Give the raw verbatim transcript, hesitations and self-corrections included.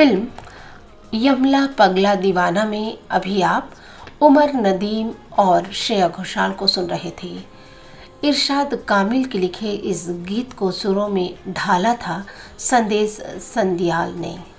Film यमला पगला दीवाना में अभी आप उमर नदीम और श्रेया घोषाल को सुन रहे थे। इरशाद कामिल के लिखे इस गीत को सुरों में ढाला था संदेश संदियाल ने।